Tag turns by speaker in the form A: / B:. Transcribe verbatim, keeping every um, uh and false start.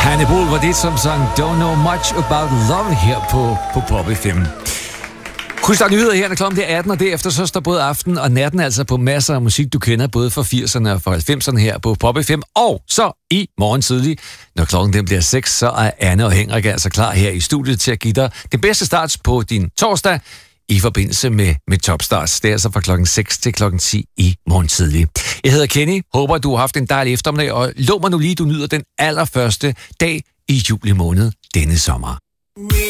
A: Hannibal var det, som sang Don't Know Much About Love her på, på Pop F M. Husk, der er nyheder her, når klokken er atten, og derefter så står både aften og natten altså på masser af musik, du kender, både fra firserne og fra halvfemserne her på Pop F M. Og så i morgen tidlig, når klokken den bliver seks, så er Anne og Henrik altså klar her i studiet til at give dig det bedste start på din torsdag i forbindelse med, med Topstars. Det er altså fra klokken seks til klokken ti i morgen tidlig. Jeg hedder Kenny. Håber, du har haft en dejlig eftermiddag, og lov mig nu lige, du nyder den allerførste dag i juli måned denne sommer.